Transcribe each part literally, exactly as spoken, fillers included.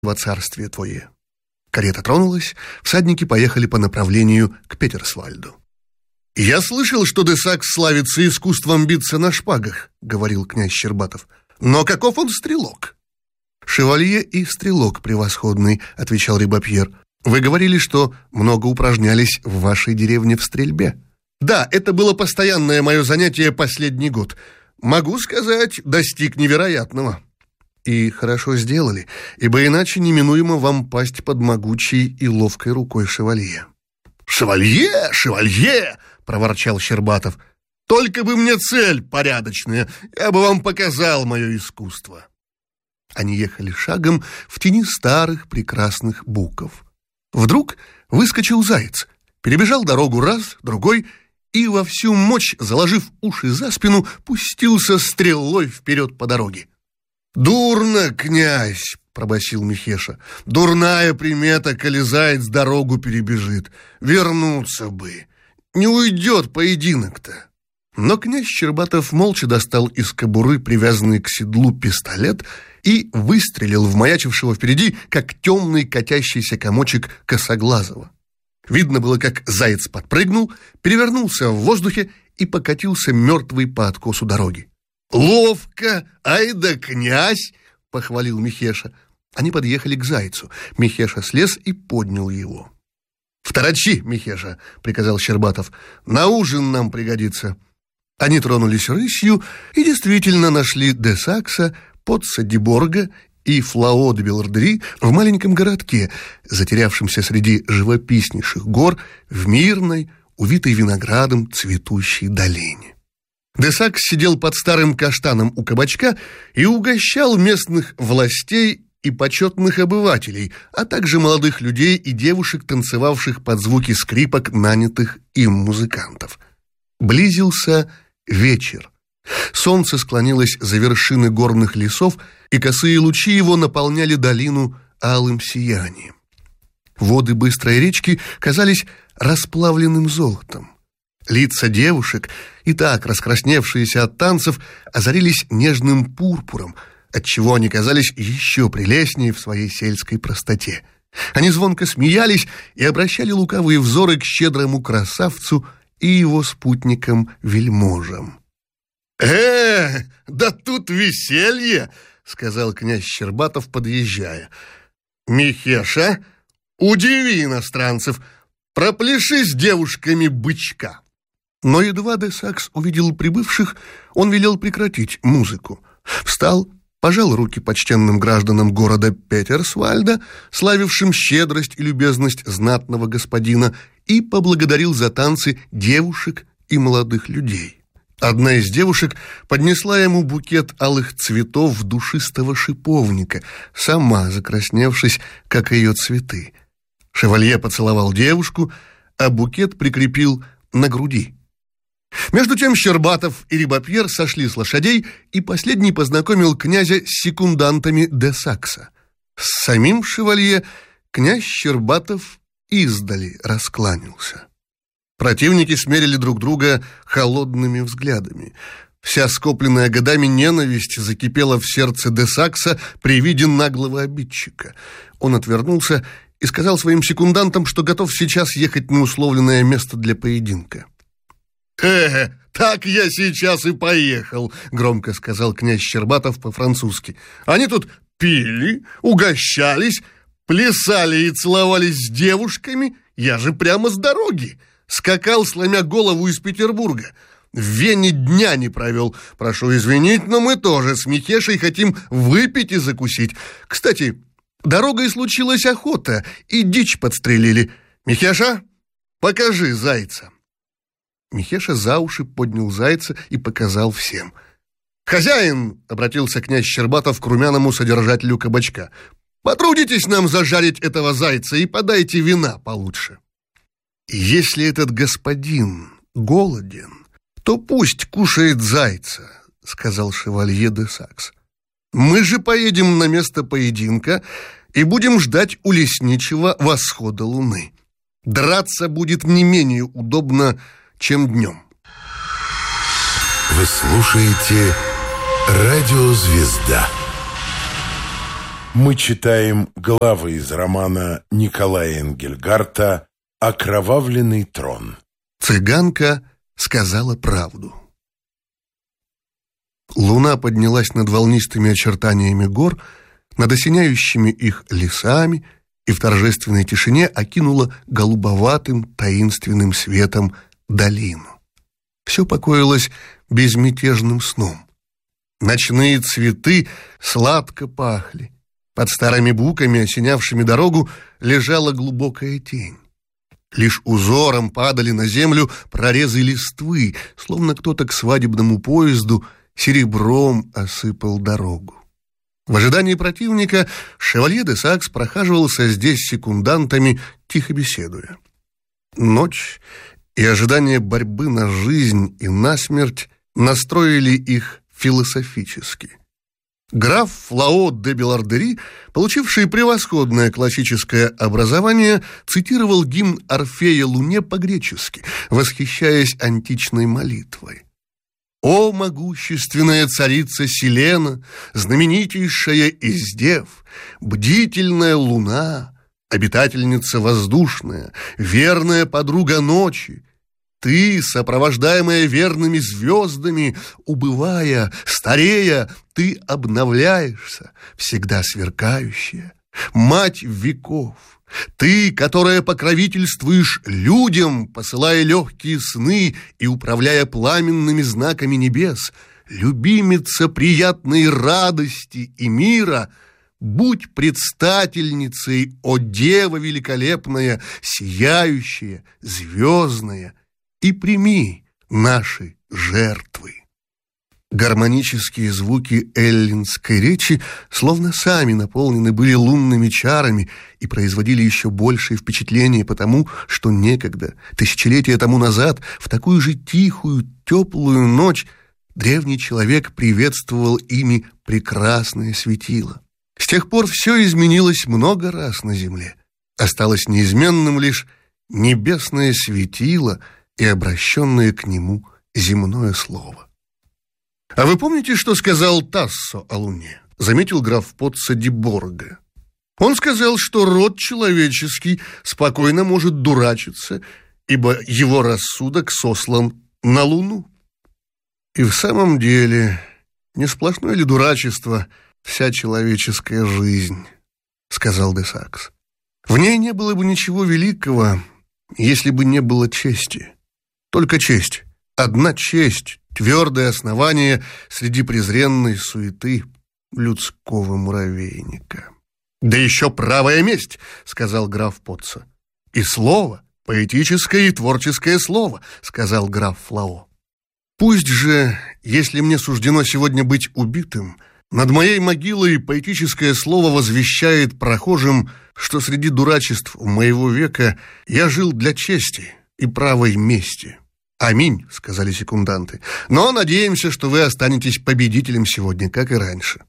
во царствие твое». Карета тронулась, всадники поехали по направлению к Петерсвальду. «Я слышал, что де Сакс славится искусством биться на шпагах», — говорил князь Щербатов. «Но каков он стрелок?» «Шевалье и стрелок превосходный», — отвечал Рибапьер. «Вы говорили, что много упражнялись в вашей деревне в стрельбе». «Да, это было постоянное мое занятие последний год. Могу сказать, достиг невероятного». «И хорошо сделали, ибо иначе неминуемо вам пасть под могучей и ловкой рукой шевалье». «Шевалье, шевалье!» — проворчал Щербатов. «Только бы мне цель порядочная, я бы вам показал мое искусство». Они ехали шагом в тени старых прекрасных буков. Вдруг выскочил заяц, перебежал дорогу раз, другой, и во всю мощь, заложив уши за спину, пустился стрелой вперед по дороге. «Дурно, князь!» — пробасил Михеша. «Дурная примета, коли заяц дорогу перебежит. Вернуться бы. Не уйдет поединок-то». Но князь Щербатов молча достал из кобуры привязанный к седлу пистолет и выстрелил в маячившего впереди, как темный катящийся комочек Косоглазого. Видно было, как заяц подпрыгнул, перевернулся в воздухе и покатился мертвый по откосу дороги. «Ловко! Ай да князь!» — похвалил Михеша. Они подъехали к зайцу. Михеша слез и поднял его. «Второчи, Михеша!» — приказал Щербатов. «На ужин нам пригодится». Они тронулись рысью и действительно нашли де Сакса, Потца ди Борга и Флао де Белардери в маленьком городке, затерявшемся среди живописнейших гор в мирной, увитой виноградом цветущей долине. Де Сакс сидел под старым каштаном у кабачка и угощал местных властей и почетных обывателей, а также молодых людей и девушек, танцевавших под звуки скрипок нанятых им музыкантов. Близился вечер. Солнце склонилось за вершины горных лесов, и косые лучи его наполняли долину алым сиянием. Воды быстрой речки казались расплавленным золотом. Лица девушек, и так раскрасневшиеся от танцев, озарились нежным пурпуром, отчего они казались еще прелестнее в своей сельской простоте. Они звонко смеялись и обращали лукавые взоры к щедрому красавцу и его спутникам-вельможам. «Э, да тут веселье!» — сказал князь Щербатов, подъезжая. «Михеша, удиви иностранцев, пропляши с девушками бычка». Но едва де Сакс увидел прибывших, он велел прекратить музыку. Встал, пожал руки почтенным гражданам города Петерсвальда, славившим щедрость и любезность знатного господина, и поблагодарил за танцы девушек и молодых людей. Одна из девушек поднесла ему букет алых цветов душистого шиповника, сама закрасневшись, как ее цветы. Шевалье поцеловал девушку, а букет прикрепил на груди. Между тем Щербатов и Рибапьер сошли с лошадей, и последний познакомил князя с секундантами де Сакса. С самим шевалье князь Щербатов издали раскланялся. Противники смерили друг друга холодными взглядами. Вся скопленная годами ненависть закипела в сердце де Сакса при виде наглого обидчика. Он отвернулся и сказал своим секундантам, что готов сейчас ехать на условленное место для поединка. «Э, так я сейчас и поехал», — громко сказал князь Щербатов по-французски. «Они тут пили, угощались, плясали и целовались с девушками. Я же прямо с дороги. Скакал, сломя голову, из Петербурга. В Вене дня не провел. Прошу извинить, но мы тоже с Михешей хотим выпить и закусить. Кстати, дорогой случилась охота, и дичь подстрелили. Михеша, покажи зайца». Михеша за уши поднял зайца и показал всем. «Хозяин!» — обратился князь Щербатов к румяному содержателю кабачка. «Потрудитесь нам зажарить этого зайца и подайте вина получше». «Если этот господин голоден, то пусть кушает зайца», — сказал шевалье де Сакс. «Мы же поедем на место поединка и будем ждать у лесничего восхода луны. Драться будет не менее удобно, чем днем». Вы слушаете «Радио Звезда». Мы читаем главы из романа Николая Энгельгарта «Окровавленный трон». Цыганка сказала правду. Луна поднялась над волнистыми очертаниями гор, над осеняющими их лесами, и в торжественной тишине окинула голубоватым таинственным светом долину. Все покоилось безмятежным сном. Ночные цветы сладко пахли. Под старыми буками, осенявшими дорогу, лежала глубокая тень. Лишь узором падали на землю прорезы листвы, словно кто-то к свадебному поезду серебром осыпал дорогу. В ожидании противника шевалье де Сакс прохаживался здесь с секундантами, тихо беседуя. Ночь и ожидание борьбы на жизнь и на смерть настроили их философически. Граф Флао де Белардери, получивший превосходное классическое образование, цитировал гимн Орфея Луне по-гречески, восхищаясь античной молитвой. «О, могущественная царица Селена, знаменитейшая из дев, бдительная луна, обитательница воздушная, верная подруга ночи, ты, сопровождаемая верными звездами, убывая, старея, ты обновляешься, всегда сверкающая, мать веков. Ты, которая покровительствуешь людям, посылая легкие сны и управляя пламенными знаками небес, любимица приятной радости и мира, будь предстательницей, о дева великолепная, сияющая, звездная, и прими наши жертвы». Гармонические звуки эллинской речи словно сами наполнены были лунными чарами и производили еще большее впечатление потому, что некогда, тысячелетия тому назад, в такую же тихую, теплую ночь древний человек приветствовал ими прекрасное светило. С тех пор все изменилось много раз на земле. Осталось неизменным лишь небесное светило и обращенное к нему земное слово. «А вы помните, что сказал Тассо о Луне?» — заметил граф Поцца ди Борго. «Он сказал, что род человеческий спокойно может дурачиться, ибо его рассудок сослан на Луну». И в самом деле, не сплошное ли дурачество вся человеческая жизнь, — сказал де Сакс. В ней не было бы ничего великого, если бы не было чести. Только честь, одна честь, твердое основание среди презренной суеты людского муравейника. «Да еще правая месть», — сказал граф Поцца. «И слово, поэтическое и творческое слово», — сказал граф Флао. «Пусть же, если мне суждено сегодня быть убитым, над моей могилой поэтическое слово возвещает прохожим, что среди дурачеств моего века я жил для чести и правой мести». «Аминь», — сказали секунданты. «Но надеемся, что вы останетесь победителем сегодня, как и раньше».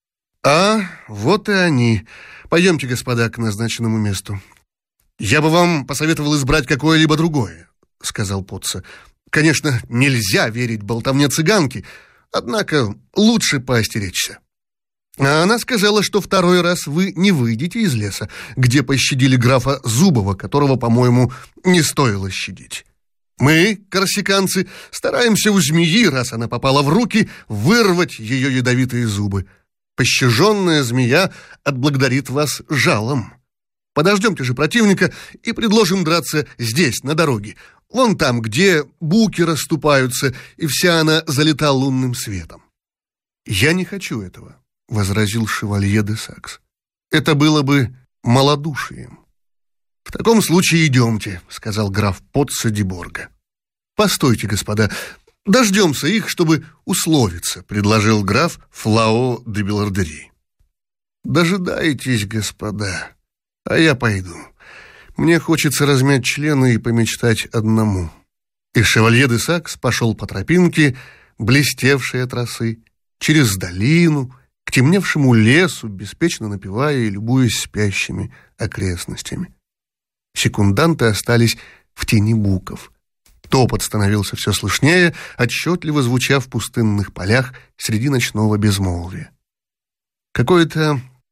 «А, вот и они. Пойдемте, господа, к назначенному месту». «Я бы вам посоветовал избрать какое-либо другое», — сказал Поцца. «Конечно, нельзя верить болтовне цыганки, однако лучше поостеречься». А она сказала, что второй раз вы не выйдете из леса, где пощадили графа Зубова, которого, по-моему, не стоило щадить. Мы, корсиканцы, стараемся у змеи, раз она попала в руки, вырвать ее ядовитые зубы. Пощаженная змея отблагодарит вас жалом. Подождемте же противника и предложим драться здесь, на дороге, вон там, где буки расступаются, и вся она залита лунным светом». «Я не хочу этого», — возразил шевалье де Сакс. «Это было бы малодушием». «В таком случае идемте», — сказал граф Поцца ди Борго. «Постойте, господа, дождемся их, чтобы условиться», — предложил граф Флао де Белардери. «Дожидайтесь, господа, а я пойду. Мне хочется размять члены и помечтать одному». И шевалье де Сакс пошел по тропинке, блестевшей от росы, через долину, к темневшему лесу, беспечно напевая и любуясь спящими окрестностями. Секунданты остались в тени буков. Топот становился все слышнее, отчетливо звуча в пустынных полях среди ночного безмолвия. Какое-то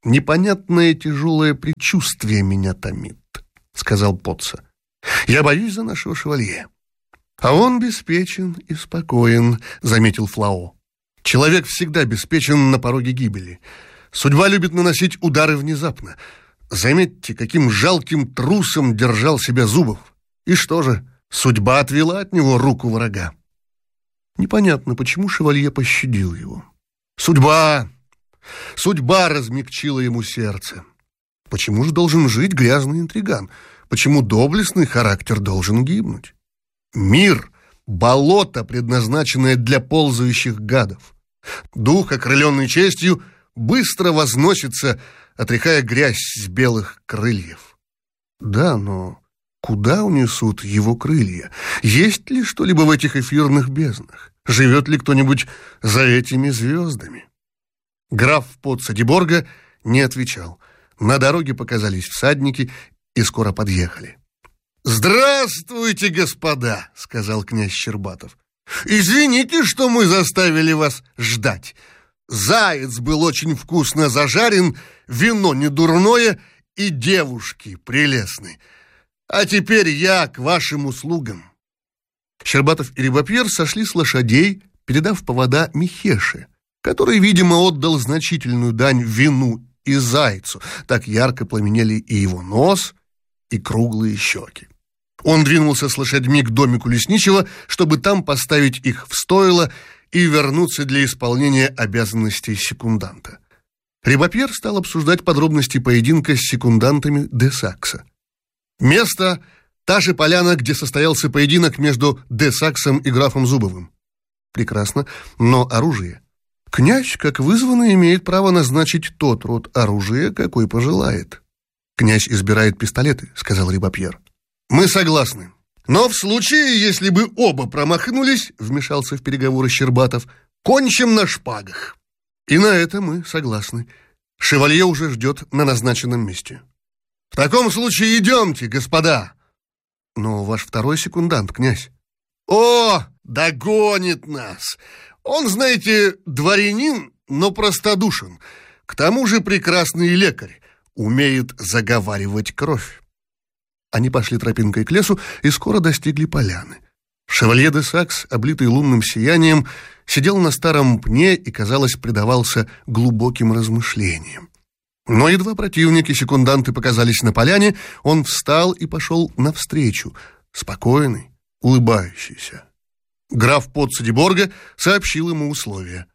«Непонятное тяжелое предчувствие меня томит», — сказал Потца. «Я боюсь за нашего шевалье». «А он беспечен и спокоен», — заметил Флао. «Человек всегда беспечен на пороге гибели. Судьба любит наносить удары внезапно. Заметьте, каким жалким трусом держал себя Зубов. И что же, судьба отвела от него руку врага. Непонятно, почему шевалье пощадил его. Судьба! Судьба размягчила ему сердце. Почему же должен жить грязный интриган? Почему доблестный характер должен гибнуть? Мир — болото, предназначенное для ползающих гадов. Дух, окрыленный честью, быстро возносится, отряхая грязь с белых крыльев. Да, но куда унесут его крылья? Есть ли что-либо в этих эфирных безднах? Живет ли кто-нибудь за этими звездами? Граф Потца ди Борго не отвечал. На дороге показались всадники и скоро подъехали. «Здравствуйте, господа!» — сказал князь Щербатов. «Извините, что мы заставили вас ждать. Заяц был очень вкусно зажарен, вино недурное и девушки прелестны. А теперь я к вашим услугам». Щербатов и Рибапьер сошли с лошадей, передав повода Михеше, который, видимо, отдал значительную дань вину и зайцу. Так ярко пламенели и его нос, и круглые щеки. Он двинулся с лошадьми к домику лесничего, чтобы там поставить их в стойло и вернуться для исполнения обязанностей секунданта. Рибапьер стал обсуждать подробности поединка с секундантами де Сакса. Место — та же поляна, где состоялся поединок между де Саксом и графом Зубовым. Прекрасно, но оружие. Князь, как вызванный, имеет право назначить тот род оружия, какой пожелает. «Князь избирает пистолеты», — сказал Рибапьер. «Мы согласны. Но в случае, если бы оба промахнулись, — вмешался в переговоры Щербатов, — кончим на шпагах». «И на это мы согласны. Шевалье уже ждет на назначенном месте». «В таком случае идемте, господа». «Но ваш второй секундант, князь». «О, догонит нас! Он, знаете, дворянин, но простодушен. К тому же прекрасный лекарь, умеет заговаривать кровь». Они пошли тропинкой к лесу и скоро достигли поляны. Шевалье де Сакс, облитый лунным сиянием, сидел на старом пне и, казалось, предавался глубоким размышлениям. Но едва противники, секунданты показались на поляне, он встал и пошел навстречу, спокойный, улыбающийся. Граф Потца ди Борго сообщил ему условия.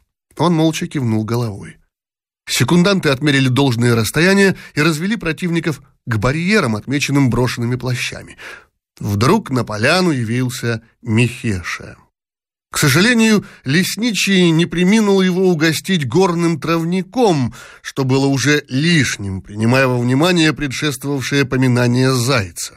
Он молча кивнул головой. Секунданты отмерили должное расстояние и развели противников к барьерам, отмеченным брошенными плащами. Вдруг на поляну явился Михеша. К сожалению, лесничий не преминул его угостить горным травником, что было уже лишним, принимая во внимание предшествовавшее поминание зайца.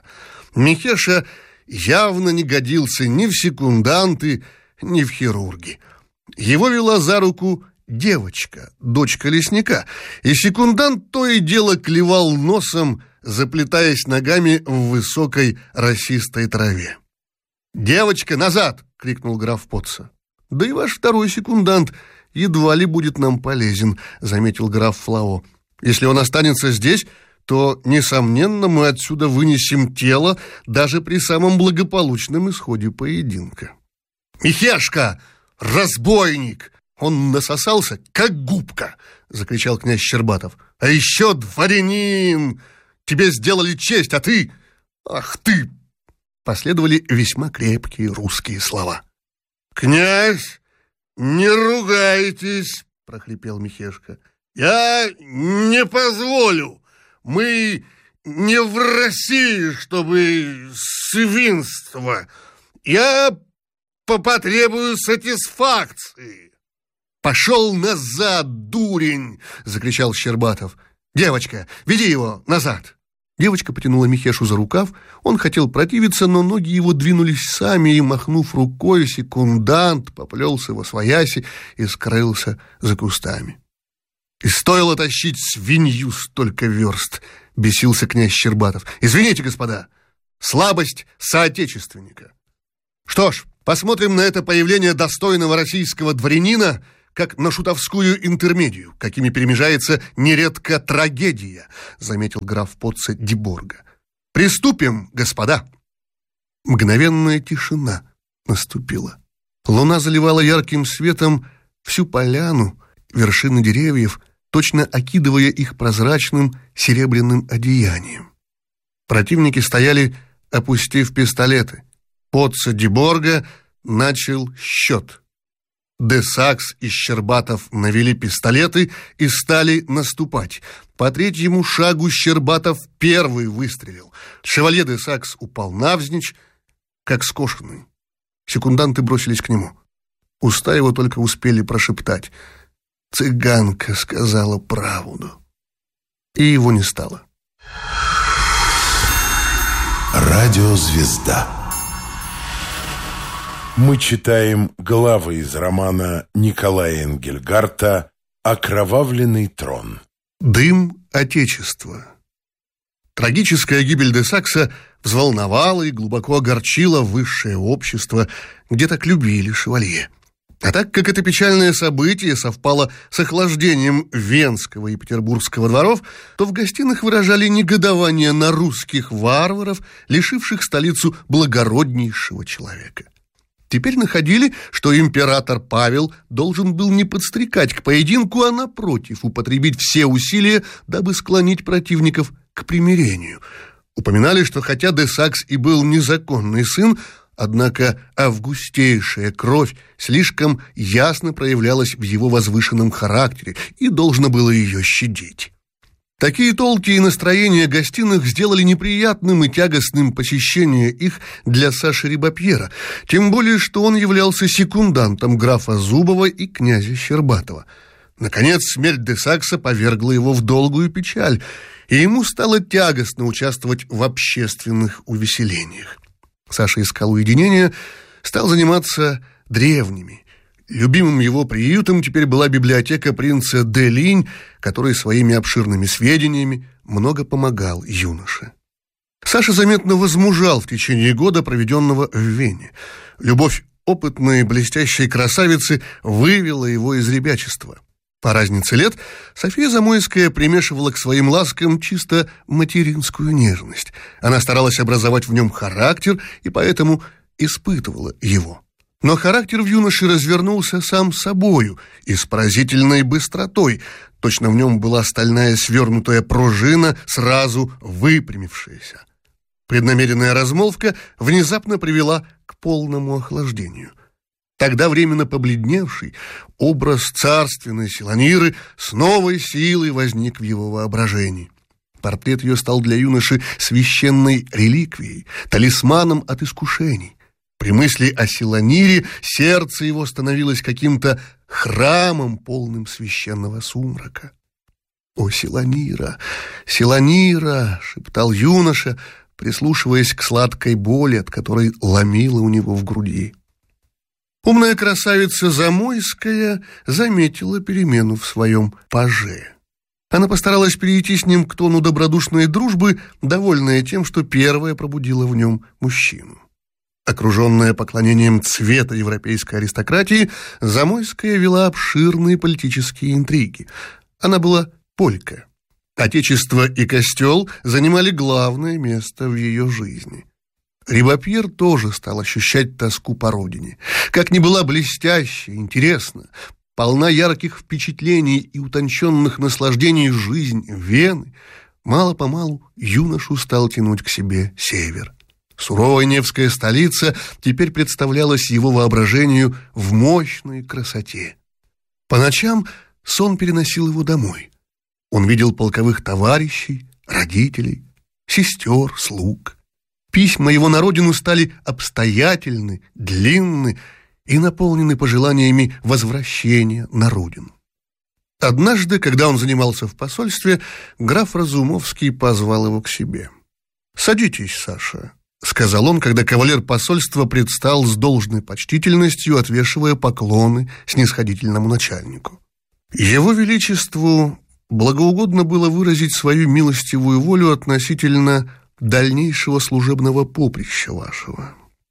Михеша явно не годился ни в секунданты, ни в хирурги. Его вела за руку девочка, дочка лесника, и секундант то и дело клевал носом, заплетаясь ногами в высокой росистой траве. «Девочка, назад!» — крикнул граф Потца. «Да и ваш второй секундант едва ли будет нам полезен», — заметил граф Флао. «Если он останется здесь, то, несомненно, мы отсюда вынесем тело даже при самом благополучном исходе поединка». «Михешка! Разбойник! Он насосался, как губка!» — закричал князь Щербатов. «А еще дворянин! Тебе сделали честь, а ты... Ах ты!» Последовали весьма крепкие русские слова. «Князь, не ругайтесь!» — прохрипел Михешка. «Я не позволю! Мы не в России, чтобы свинство! Я потребую сатисфакции!» «Пошел назад, дурень!» — закричал Щербатов. «Девочка, веди его назад!» Девочка потянула Михешу за рукав. Он хотел противиться, но ноги его двинулись сами, и, махнув рукой, секундант поплелся восвояси и скрылся за кустами. «И стоило тащить свинью столько верст!» — бесился князь Щербатов. «Извините, господа, слабость соотечественника. Что ж, посмотрим на это появление достойного российского дворянина, как на шутовскую интермедию, какими перемежается нередко трагедия, заметил граф Поцца ди Борго. Приступим, господа. Мгновенная тишина наступила. Луна заливала ярким светом всю поляну, вершины деревьев, точно окидывая их прозрачным серебряным одеянием. Противники стояли, опустив пистолеты. Поцца ди Борго начал счет. Де Сакс и Щербатов навели пистолеты и стали наступать. По третьему шагу Щербатов первый выстрелил. Шевалье де Сакс упал навзничь, как скошенный. Секунданты бросились к нему. Уста его только успели прошептать: «Цыганка сказала правду». И его не стало. Радиозвезда. Мы читаем главы из романа Николая Энгельгарта «Окровавленный трон». Дым Отечества. Трагическая гибель де Сакса взволновала и глубоко огорчила высшее общество, где так любили шевалье. А так как это печальное событие совпало с охлаждением Венского и Петербургского дворов, то в гостиных выражали негодование на русских варваров, лишивших столицу благороднейшего человека. Теперь находили, что император Павел должен был не подстрекать к поединку, а напротив употребить все усилия, дабы склонить противников к примирению. Упоминали, что хотя де Сакс и был незаконный сын, однако августейшая кровь слишком ясно проявлялась в его возвышенном характере, и должно было ее щадить. Такие толки и настроения гостиных сделали неприятным и тягостным посещение их для Саши Рибапьера, тем более, что он являлся секундантом графа Зубова и князя Щербатова. Наконец, смерть де Сакса повергла его в долгую печаль, и ему стало тягостно участвовать в общественных увеселениях. Саша искал уединения, стал заниматься древними. Любимым его приютом теперь была библиотека принца де Линь, который своими обширными сведениями много помогал юноше. Саша заметно возмужал в течение года, проведенного в Вене. Любовь опытной блестящей красавицы вывела его из ребячества. По разнице лет София Замойская примешивала к своим ласкам чисто материнскую нежность. Она старалась образовать в нем характер и поэтому испытывала его. Но характер в юноше развернулся сам собою и с поразительной быстротой. Точно в нем была стальная свернутая пружина, сразу выпрямившаяся. Преднамеренная размолвка внезапно привела к полному охлаждению. Тогда временно побледневший образ царственной Силаниры с новой силой возник в его воображении. Портрет ее стал для юноши священной реликвией, талисманом от искушений. При мысли о Силанире сердце его становилось каким-то храмом, полным священного сумрака. «О, Силанира! Силанира!» — шептал юноша, прислушиваясь к сладкой боли, от которой ломило у него в груди. Умная красавица Замойская заметила перемену в своем паже. Она постаралась перейти с ним к тону добродушной дружбы, довольная тем, что первая пробудила в нем мужчину. Окруженная поклонением цвета европейской аристократии, Замойская вела обширные политические интриги. Она была полька. Отечество и костел занимали главное место в ее жизни. Рибапьер тоже стал ощущать тоску по родине. Как ни была блестящая, интересна, полна ярких впечатлений и утонченных наслаждений жизнь Вены, мало-помалу юношу стал тянуть к себе север. Суровая Невская столица теперь представлялась его воображению в мощной красоте. По ночам сон переносил его домой. Он видел полковых товарищей, родителей, сестер, слуг. Письма его на родину стали обстоятельны, длинны и наполнены пожеланиями возвращения на родину. Однажды, когда он занимался в посольстве, граф Разумовский позвал его к себе. «Садитесь, Саша», — сказал он, когда кавалер посольства предстал с должной почтительностью, отвешивая поклоны снисходительному начальнику. Его Величеству благоугодно было выразить свою милостивую волю относительно дальнейшего служебного поприща вашего.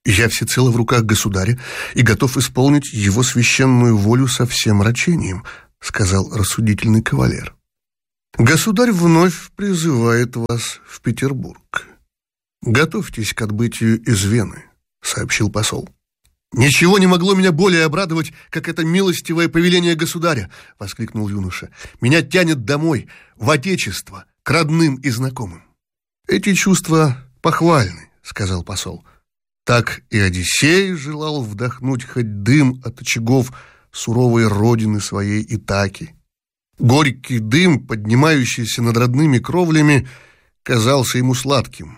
Я всецело в руках государя и готов исполнить его священную волю со всем рачением, сказал рассудительный кавалер. Государь вновь призывает вас в Петербург. Готовьтесь к отбытию из Вены, сообщил посол. «Ничего не могло меня более обрадовать, как это милостивое повеление государя!» — воскликнул юноша. «Меня тянет домой, в отечество, к родным и знакомым». «Эти чувства похвальны», — сказал посол. «Так и Одиссей желал вдохнуть хоть дым от очагов суровой родины своей Итаки. Горький дым, поднимающийся над родными кровлями, казался ему сладким.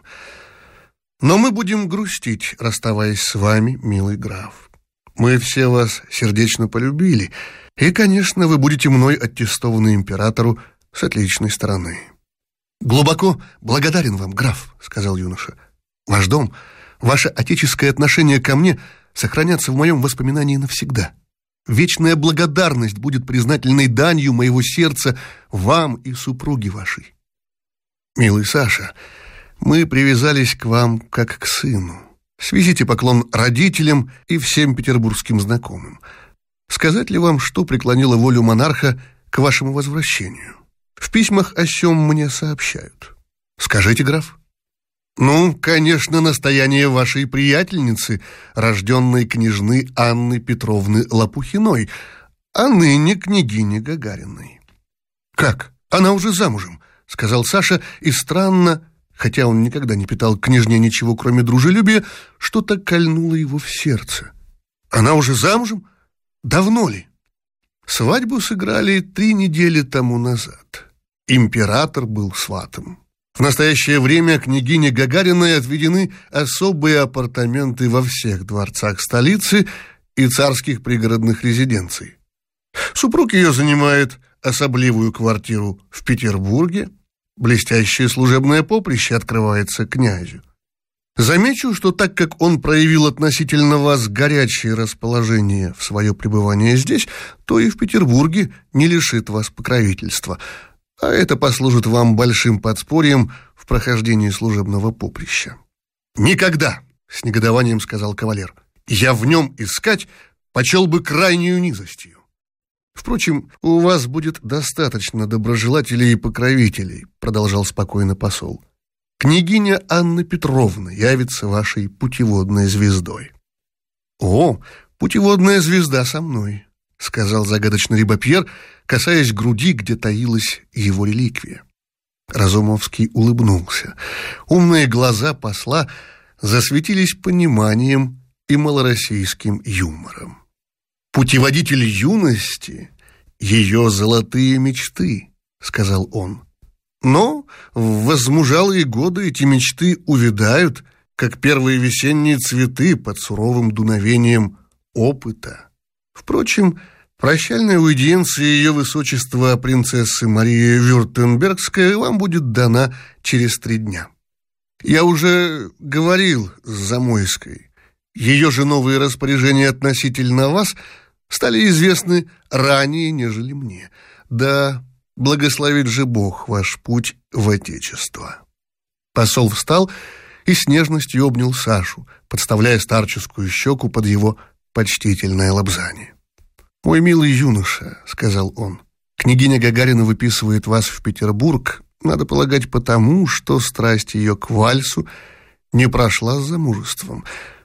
Но мы будем грустить, расставаясь с вами, милый граф. Мы все вас сердечно полюбили, и, конечно, вы будете мной аттестованы императору с отличной стороны». «Глубоко благодарен вам, граф», — сказал юноша. «Ваш дом, ваше отеческое отношение ко мне сохранятся в моем воспоминании навсегда. Вечная благодарность будет признательной данью моего сердца вам и супруге вашей. Милый Саша, мы привязались к вам как к сыну. Свезите поклон родителям и всем петербургским знакомым. Сказать ли вам, что преклонило волю монарха к вашему возвращению? В письмах о сём мне сообщают. Скажите, граф». «Ну, конечно, настояние вашей приятельницы, рожденной княжны Анны Петровны Лопухиной, а ныне княгини Гагариной». «Как? Она уже замужем», — сказал Саша, и странно, хотя он никогда не питал к княжне ничего, кроме дружелюбия, что-то кольнуло его в сердце. «Она уже замужем? Давно ли?» «Свадьбу сыграли три недели тому назад. Император был сватом. В настоящее время княгине Гагариной отведены особые апартаменты во всех дворцах столицы и царских пригородных резиденций. Супруг ее занимает особливую квартиру в Петербурге. Блестящее служебное поприще открывается князю. Замечу, что так как он проявил относительно вас горячее расположение в свое пребывание здесь, то и в Петербурге не лишит вас покровительства, а это послужит вам большим подспорьем в прохождении служебного поприща». «Никогда», — с негодованием сказал кавалер, — «я в нем искать почел бы крайнюю низостью». «Впрочем, у вас будет достаточно доброжелателей и покровителей», — продолжал спокойно посол. «Княгиня Анна Петровна явится вашей путеводной звездой». «О, путеводная звезда со мной», — сказал загадочный Рибопьер, касаясь груди, где таилась его реликвия. Разумовский улыбнулся. Умные глаза посла засветились пониманием и малороссийским юмором. «Путеводитель юности — ее золотые мечты», — сказал он. «Но в возмужалые годы эти мечты увядают, как первые весенние цветы под суровым дуновением опыта. Впрочем, прощальная аудиенция ее высочества принцессы Марии Вюртембергской вам будет дана через три дня. Я уже говорил с Замойской. Ее же новые распоряжения относительно вас стали известны ранее, нежели мне. Да благословит же Бог ваш путь в Отечество». Посол встал и с нежностью обнял Сашу, подставляя старческую щеку под его почтительное лобзание. «Мой милый юноша», — сказал он, — «княгиня Гагарина выписывает вас в Петербург, надо полагать, потому, что страсть ее к вальсу не прошла с замужеством,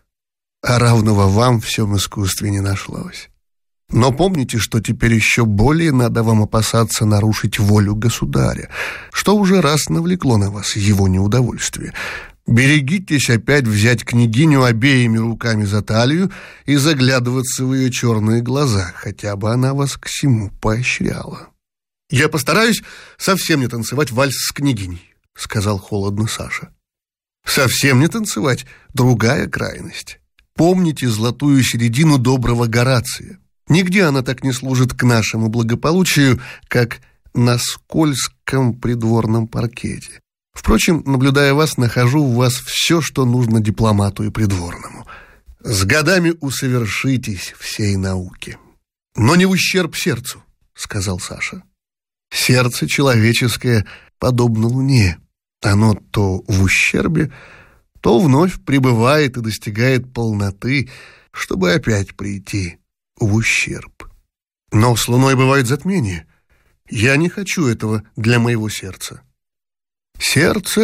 а равного вам в всем искусстве не нашлось. Но помните, что теперь еще более надо вам опасаться нарушить волю государя, что уже раз навлекло на вас его неудовольствие. Берегитесь опять взять княгиню обеими руками за талию и заглядываться в ее черные глаза, хотя бы она вас к всему поощряла». «Я постараюсь совсем не танцевать вальс с княгиней», — сказал холодно Саша. «Совсем не танцевать — другая крайность. Помните золотую середину доброго Горация. Нигде она так не служит к нашему благополучию, как на скользком придворном паркете. Впрочем, наблюдая вас, нахожу в вас все, что нужно дипломату и придворному. С годами усовершитесь всей науке. Но не в ущерб сердцу», — сказал Саша. «Сердце человеческое подобно луне. Оно то в ущербе, то вновь пребывает и достигает полноты, чтобы опять прийти в ущерб. Но с луной бывает затмение. Я не хочу этого для моего сердца. Сердце